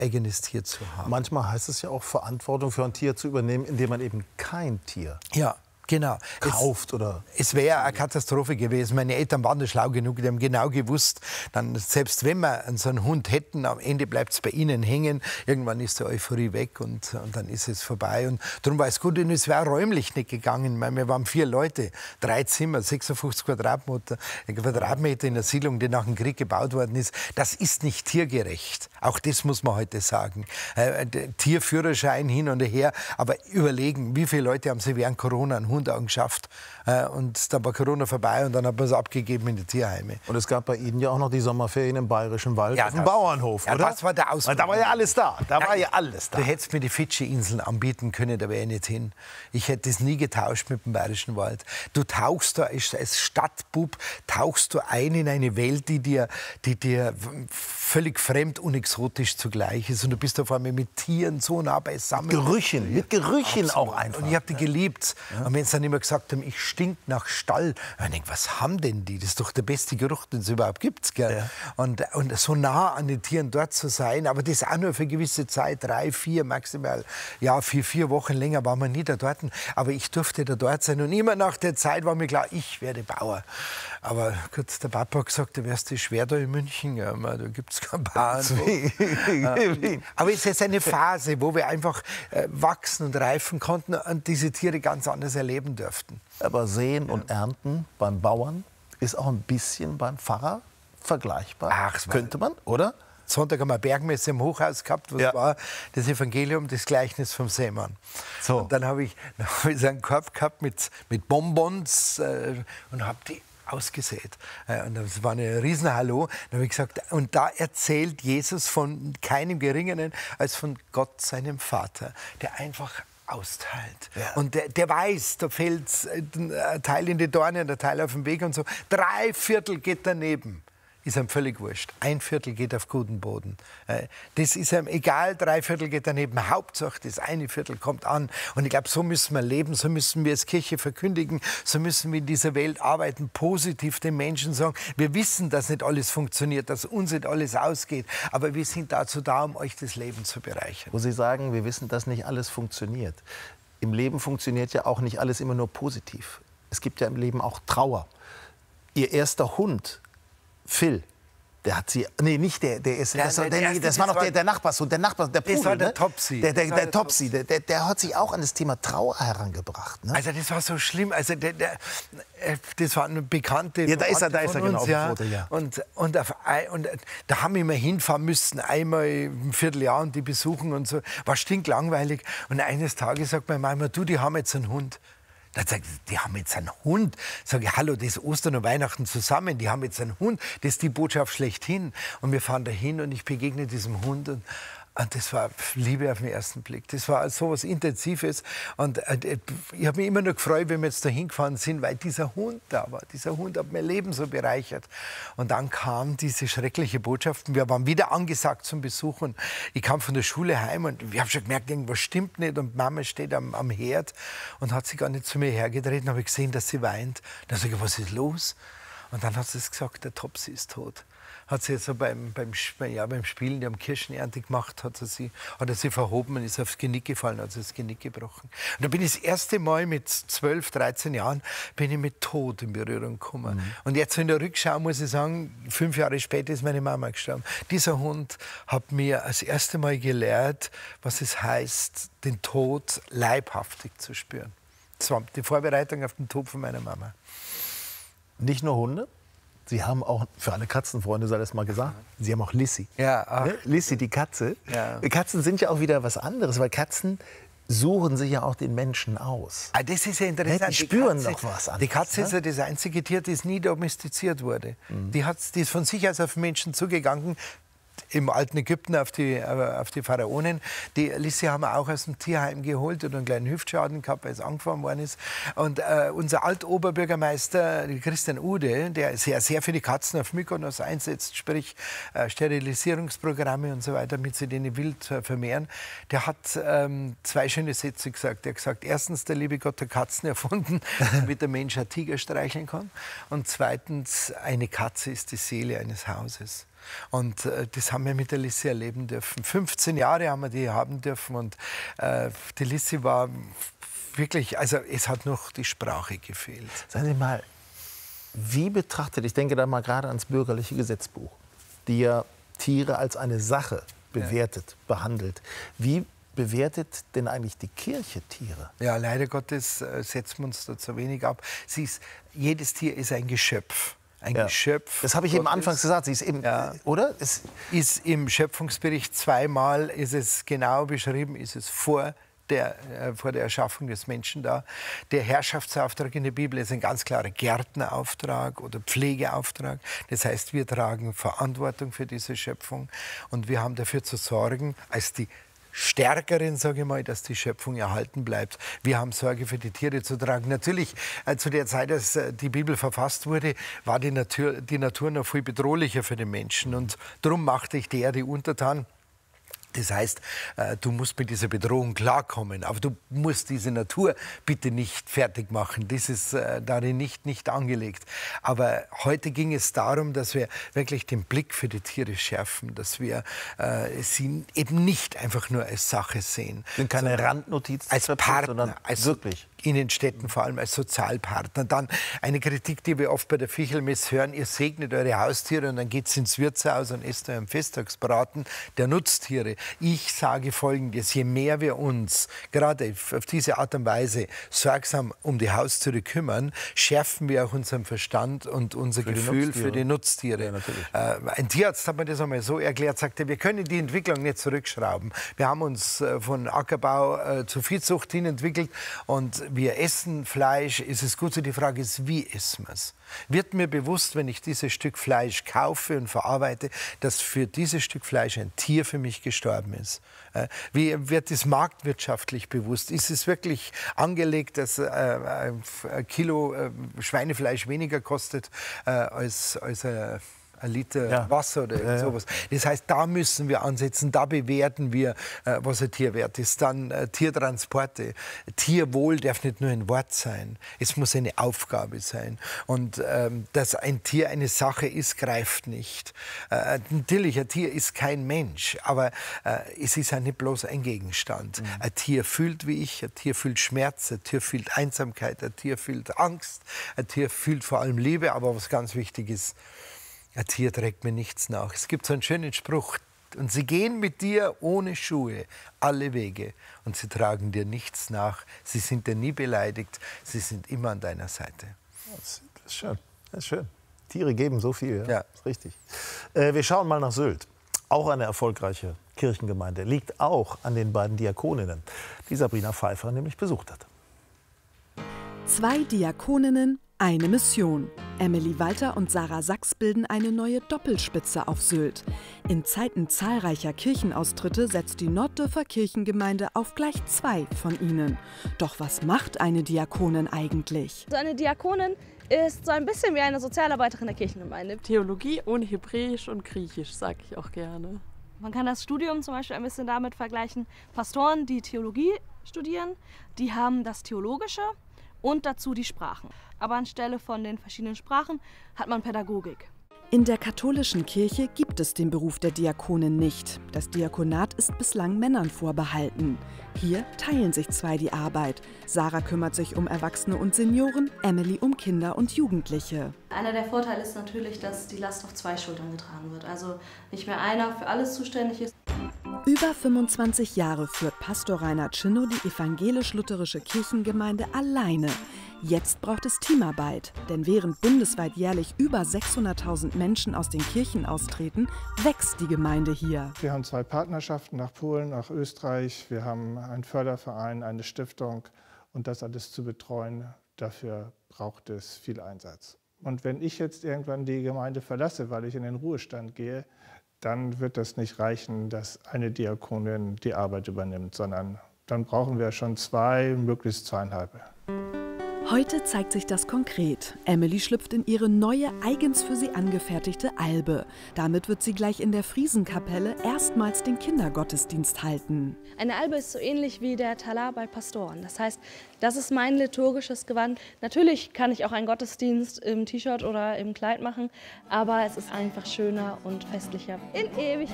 eigenes Tier zu haben. Manchmal heißt es ja auch, Verantwortung für ein Tier zu übernehmen, indem man eben kein Tier Ja, genau. kauft oder... Es wäre eine Katastrophe gewesen. Meine Eltern waren da schlau genug, die haben genau gewusst, dann, selbst wenn wir so einen Hund hätten, am Ende bleibt es bei ihnen hängen. Irgendwann ist die Euphorie weg und dann ist es vorbei. Und darum war es gut, und es wäre räumlich nicht gegangen. Ich meine, wir waren 4 Leute, 3 Zimmer, 56 Quadratmeter in der Siedlung, die nach dem Krieg gebaut worden ist. Das ist nicht tiergerecht. Auch das muss man heute sagen. Tierführerschein hin und her, aber überlegen, wie viele Leute haben sie während Corona einen Hund angeschafft. Und dann war Corona vorbei und dann hat man es abgegeben in die Tierheime. Und es gab bei Ihnen ja auch noch die Sommerferien im Bayerischen Wald Ja, auf dem Bauernhof, ja, oder? das war der Ausflug. Da war ja alles da. Da war ja alles da. Du hättest mir die Fidschi-Inseln anbieten können, da wäre ich nicht hin. Ich hätte es nie getauscht mit dem Bayerischen Wald. Du tauchst da als Stadtbub tauchst du ein in eine Welt, die dir völlig fremd und exotisch zugleich ist. Und du bist auf einmal mit Tieren so nah beisammen. Mit Gerüchen auch einfach. Und ich habe die geliebt. Ja. Und wenn sie dann immer gesagt haben, ich stink nach Stall, dann denke ich, was haben denn die? Das ist doch der beste Geruch, den es überhaupt gibt. Ja. Und so nah an den Tieren dort zu sein, aber das auch nur für eine gewisse Zeit, 3, 4 maximal. Ja, 4 Wochen länger waren wir nie da dort. Aber ich durfte da dort sein. Und immer nach der Zeit war mir klar, ich werde Bauer. Aber gut, der Papa hat gesagt, du wärst schwer da in München. Ja, da gibt es keinen Bauern. Aber es ist jetzt eine Phase, wo wir einfach wachsen und reifen konnten und diese Tiere ganz anders erleben dürften. Aber Säen und Ernten beim Bauern ist auch ein bisschen beim Pfarrer vergleichbar. Ach, könnte man, oder? Sonntag haben wir eine Bergmesse im Hochhaus gehabt. Was war das Evangelium, das Gleichnis vom Seemann. So. Und dann habe ich so einen Korb gehabt mit Bonbons und habe die ausgesät. Und das war ein Riesenhallo. Dann habe ich gesagt, und da erzählt Jesus von keinem Geringeren als von Gott, seinem Vater, der einfach austeilt. Ja. Und der weiß, da fällt ein Teil in die Dorne und ein Teil auf den Weg und so. 3/4 geht daneben. Ist ihm völlig wurscht. 1/4 geht auf guten Boden. Das ist ihm egal, 3/4 geht daneben. Hauptsache, das 1/4 kommt an. Und ich glaube, so müssen wir leben, so müssen wir als Kirche verkündigen, so müssen wir in dieser Welt arbeiten, positiv den Menschen sagen, wir wissen, dass nicht alles funktioniert, dass uns nicht alles ausgeht, aber wir sind dazu da, um euch das Leben zu bereichern. Wo Sie sagen, wir wissen, dass nicht alles funktioniert. Im Leben funktioniert ja auch nicht alles immer nur positiv. Es gibt ja im Leben auch Trauer. Ihr erster Hund, Phil, der hat sie, nee, nicht der ist, das war noch der Nachbarshund, der Pudel, das war der ne? Topsy. Der Topsy, der hat sich auch an das Thema Trauer herangebracht, ne? Also das war so schlimm, also das war eine bekannte ja, da ist er genau uns, auf dem Foto, ja. Und da haben wir immer hinfahren müssen, einmal im Vierteljahr und die besuchen und so, war stinklangweilig. Und eines Tages sagt meine Mama, du, die haben jetzt einen Hund. Dann sagt sie, die haben jetzt einen Hund. Sag ich, hallo, das ist Ostern und Weihnachten zusammen. Die haben jetzt einen Hund. Das ist die Botschaft schlechthin. Und wir fahren dahin und ich begegne diesem Hund. Und das war Liebe auf den ersten Blick. Das war so was Intensives. Und ich habe mich immer nur gefreut, wenn wir jetzt da hingefahren sind, weil dieser Hund da war. Dieser Hund hat mein Leben so bereichert. Und dann kam diese schreckliche Botschaft. Wir waren wieder angesagt zum Besuch. Und ich kam von der Schule heim und ich habe schon gemerkt, irgendwas stimmt nicht. Und Mama steht am Herd und hat sich gar nicht zu mir hergedreht. Und habe gesehen, dass sie weint. Dann sage ich, was ist los? Und dann hat sie gesagt, der Topsy ist tot. Hat sie jetzt so beim Spielen, die haben Kirschenernte gemacht, hat er sie verhoben und ist aufs Genick gefallen, hat sie das Genick gebrochen. Und da bin ich das erste Mal mit 12, 13 Jahren bin ich mit Tod in Berührung gekommen. Mhm. Und jetzt in der Rückschau muss ich sagen, 5 Jahre später ist meine Mama gestorben. Dieser Hund hat mir das erste Mal gelehrt, was es heißt, den Tod leibhaftig zu spüren. Das war die Vorbereitung auf den Tod von meiner Mama. Nicht nur Hunde? Sie haben auch, für alle Katzenfreunde sei das mal gesagt, Sie haben auch Lissy. Ja, ne? Lissy, die Katze. Ja. Katzen sind ja auch wieder was anderes, weil Katzen suchen sich ja auch den Menschen aus. Ah, das ist ja interessant. Die spüren doch was anderes. Die Katze ist ja das einzige Tier, das nie domestiziert wurde. Mhm. Die ist von sich aus auf Menschen zugegangen. Im alten Ägypten auf die Pharaonen. Die Lissy haben wir auch aus dem Tierheim geholt und einen kleinen Hüftschaden gehabt, weil es angefahren worden ist. Und unser Altoberbürgermeister Christian Ude, der sehr für die Katzen auf Mykonos einsetzt, sprich Sterilisierungsprogramme und so weiter, damit sie den wild vermehren, der hat 2 schöne Sätze gesagt. Er hat gesagt, erstens, der liebe Gott hat Katzen erfunden, damit der Mensch einen Tiger streicheln kann. Und zweitens, eine Katze ist die Seele eines Hauses. Und das haben wir mit der Lissi erleben dürfen. 15 Jahre haben wir die haben dürfen und die Lissi war wirklich, also es hat noch die Sprache gefehlt. Sagen Sie mal, wie betrachtet, ich denke da mal gerade ans bürgerliche Gesetzbuch, die ja Tiere als eine Sache bewertet, behandelt. Wie bewertet denn eigentlich die Kirche Tiere? Ja, leider Gottes setzen wir uns da zu wenig ab. Jedes Tier ist ein Geschöpf. Ein Geschöpf. Das habe ich eben anfangs gesagt. Sie ist eben, oder? Es ist im Schöpfungsbericht zweimal, ist es genau beschrieben, ist es vor der Erschaffung des Menschen da. Der Herrschaftsauftrag in der Bibel ist ein ganz klarer Gärtnerauftrag oder Pflegeauftrag. Das heißt, wir tragen Verantwortung für diese Schöpfung und wir haben dafür zu sorgen, als die Stärkeren, sage ich mal, dass die Schöpfung erhalten bleibt. Wir haben Sorge für die Tiere zu tragen. Natürlich, zu der Zeit, als die Bibel verfasst wurde, war die Natur noch viel bedrohlicher für den Menschen. Und darum machte ich der die untertan. Das heißt, du musst mit dieser Bedrohung klarkommen, aber du musst diese Natur bitte nicht fertig machen. Das ist darin nicht angelegt. Aber heute ging es darum, dass wir wirklich den Blick für die Tiere schärfen, dass wir sie eben nicht einfach nur als Sache sehen. Sind keine Randnotiz, als Partner, sondern als wirklich. In den Städten vor allem als Sozialpartner. Dann eine Kritik, die wir oft bei der Fichelmess hören, ihr segnet eure Haustiere und dann geht es ins Wirtshaus und esst euren Festtagsbraten der Nutztiere. Ich sage Folgendes, je mehr wir uns gerade auf diese Art und Weise sorgsam um die Haustiere kümmern, schärfen wir auch unseren Verstand und unser Gefühl für die Nutztiere. Ja, ein Tierarzt hat mir das einmal so erklärt, sagte, wir können die Entwicklung nicht zurückschrauben. Wir haben uns von Ackerbau zur Viehzucht hin entwickelt und wir essen Fleisch. Ist es gut so? Die Frage ist, wie essen wir es? Wird mir bewusst, wenn ich dieses Stück Fleisch kaufe und verarbeite, dass für dieses Stück Fleisch ein Tier für mich gestorben ist? Wie wird es marktwirtschaftlich bewusst? Ist es wirklich angelegt, dass ein Kilo Schweinefleisch weniger kostet als ein Liter Wasser oder sowas. Das heißt, da müssen wir ansetzen, da bewerten wir, was ein Tier wert ist. Dann Tiertransporte. Tierwohl darf nicht nur ein Wort sein, es muss eine Aufgabe sein. Und dass ein Tier eine Sache ist, greift nicht. Natürlich, ein Tier ist kein Mensch, aber es ist ja nicht bloß ein Gegenstand. Ein Tier fühlt wie ich, ein Tier fühlt Schmerz, ein Tier fühlt Einsamkeit, ein Tier fühlt Angst, ein Tier fühlt vor allem Liebe, aber was ganz wichtig ist, ein Tier trägt mir nichts nach. Es gibt so einen schönen Spruch. Und sie gehen mit dir ohne Schuhe alle Wege und sie tragen dir nichts nach. Sie sind dir nie beleidigt. Sie sind immer an deiner Seite. Das ist schön. Das ist schön. Tiere geben so viel. Ja. Das ist richtig. Wir schauen mal nach Sylt. Auch eine erfolgreiche Kirchengemeinde. Liegt auch an den beiden Diakoninnen, die Sabrina Pfeiffer nämlich besucht hat. 2 Diakoninnen, eine Mission. Emily Walter und Sarah Sachs bilden eine neue Doppelspitze auf Sylt. In Zeiten zahlreicher Kirchenaustritte setzt die Norddörfer Kirchengemeinde auf gleich 2 von ihnen. Doch was macht eine Diakonin eigentlich? So eine Diakonin ist so ein bisschen wie eine Sozialarbeiterin der Kirchengemeinde. Theologie ohne Hebräisch und Griechisch, sage ich auch gerne. Man kann das Studium zum Beispiel ein bisschen damit vergleichen. Pastoren, die Theologie studieren, die haben das Theologische und dazu die Sprachen. Aber anstelle von den verschiedenen Sprachen hat man Pädagogik. In der katholischen Kirche gibt es den Beruf der Diakonin nicht. Das Diakonat ist bislang Männern vorbehalten. Hier teilen sich 2 die Arbeit. Sarah kümmert sich um Erwachsene und Senioren, Emily um Kinder und Jugendliche. Einer der Vorteile ist natürlich, dass die Last auf 2 Schultern getragen wird. Also nicht mehr einer für alles zuständig ist. Über 25 Jahre führt Pastor Rainer Tschinno die evangelisch-lutherische Kirchengemeinde alleine. Jetzt braucht es Teamarbeit, denn während bundesweit jährlich über 600.000 Menschen aus den Kirchen austreten, wächst die Gemeinde hier. Wir haben 2 Partnerschaften nach Polen, nach Österreich. Wir haben einen Förderverein, eine Stiftung. Und das alles zu betreuen, dafür braucht es viel Einsatz. Und wenn ich jetzt irgendwann die Gemeinde verlasse, weil ich in den Ruhestand gehe, dann wird das nicht reichen, dass eine Diakonin die Arbeit übernimmt, sondern dann brauchen wir schon 2, möglichst 2,5. Heute zeigt sich das konkret. Emily schlüpft in ihre neue, eigens für sie angefertigte Albe. Damit wird sie gleich in der Friesenkapelle erstmals den Kindergottesdienst halten. Eine Albe ist so ähnlich wie der Talar bei Pastoren. Das heißt, das ist mein liturgisches Gewand. Natürlich kann ich auch einen Gottesdienst im T-Shirt oder im Kleid machen, aber es ist einfach schöner und festlicher. In Ewigkeit.